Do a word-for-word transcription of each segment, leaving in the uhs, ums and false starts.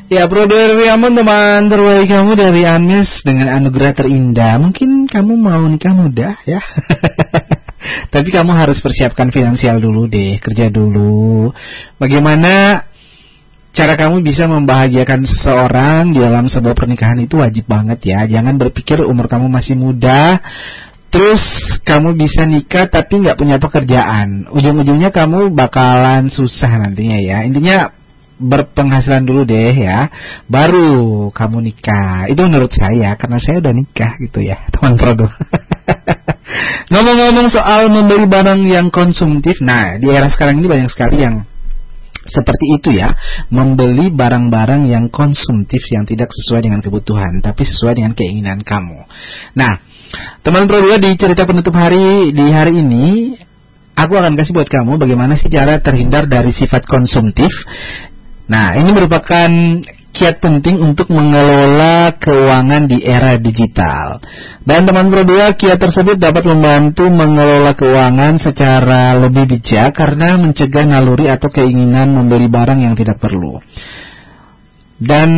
Ya, Bro Deriamon, teman terbaik kamu dari Anis dengan anugerah terindah. Mungkin kamu mau nikah muda ya. Tapi kamu harus persiapkan finansial dulu deh, kerja dulu. Bagaimana cara kamu bisa membahagiakan seseorang di dalam sebuah pernikahan itu wajib banget ya. Jangan berpikir umur kamu masih muda, terus kamu bisa nikah tapi nggak punya pekerjaan. Ujung-ujungnya kamu bakalan susah nantinya ya. Intinya berpenghasilan dulu deh ya, baru kamu nikah. Itu menurut saya, karena saya udah nikah gitu ya, teman produk. Ngomong-ngomong soal membeli barang yang konsumtif, nah di era sekarang ini banyak sekali yang seperti itu ya, membeli barang-barang yang konsumtif yang tidak sesuai dengan kebutuhan, tapi sesuai dengan keinginan kamu. Nah, teman produk, di cerita penutup hari di hari ini, aku akan kasih buat kamu bagaimana sih cara terhindar dari sifat konsumtif. Nah, ini merupakan kiat penting untuk mengelola keuangan di era digital. Dan teman berdua, kiat tersebut dapat membantu mengelola keuangan secara lebih bijak karena mencegah naluri atau keinginan membeli barang yang tidak perlu. Dan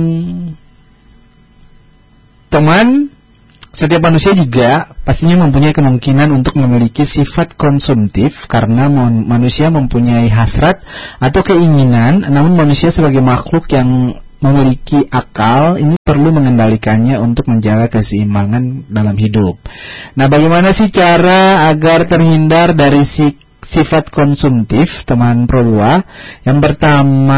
teman, setiap manusia juga pastinya mempunyai kemungkinan untuk memiliki sifat konsumtif karena manusia mempunyai hasrat atau keinginan, namun manusia sebagai makhluk yang memiliki akal ini perlu mengendalikannya untuk menjaga keseimbangan dalam hidup. Nah, bagaimana sih cara agar terhindar dari si, sifat konsumtif, teman Prolua? Yang pertama,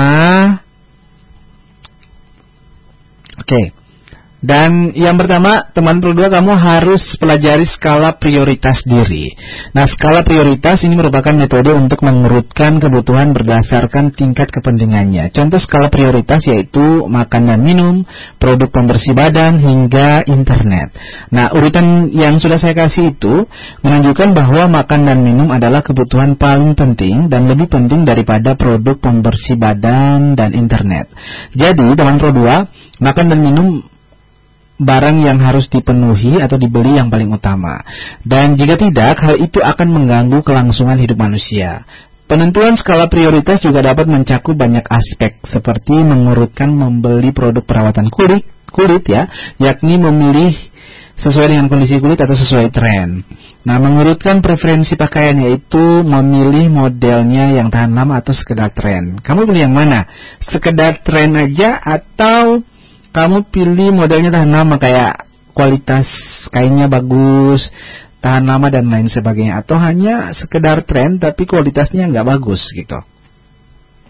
oke. Okay. Dan yang pertama, teman Pro dua, kamu harus pelajari skala prioritas diri. Nah, skala prioritas ini merupakan metode untuk mengurutkan kebutuhan berdasarkan tingkat kepentingannya. Contoh skala prioritas yaitu makan dan minum, produk pembersih badan, hingga internet. Nah, urutan yang sudah saya kasih itu menunjukkan bahwa makan dan minum adalah kebutuhan paling penting dan lebih penting daripada produk pembersih badan dan internet. Jadi, teman Pro dua, makan dan minum barang yang harus dipenuhi atau dibeli yang paling utama. Dan jika tidak, hal itu akan mengganggu kelangsungan hidup manusia. Penentuan skala prioritas juga dapat mencakup banyak aspek, seperti mengurutkan membeli produk perawatan kulit, kulit ya, yakni memilih sesuai dengan kondisi kulit atau sesuai tren. Nah, mengurutkan preferensi pakaian yaitu memilih modelnya yang tahan lama atau sekedar tren. Kamu pilih yang mana? Sekedar tren aja atau kamu pilih modelnya tahan lama, kayak kualitas kainnya bagus, tahan lama dan lain sebagainya, atau hanya sekedar tren tapi kualitasnya nggak bagus gitu.